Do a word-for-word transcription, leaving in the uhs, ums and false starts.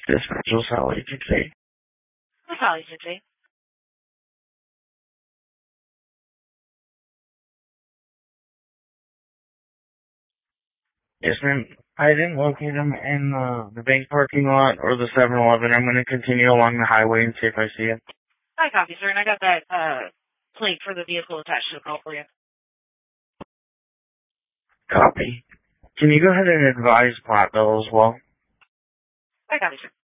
Dispatch Sal Agency. Sal Agency. Yes, ma'am. I didn't locate him in uh, the bank parking lot or the seven eleven. I'm going to continue along the highway and see if I see him. Hi, copy, sir, and I got that uh, plate for the vehicle attached to the call for you. Copy. Can you go ahead and advise Platteville as well? Hi, copy, sir.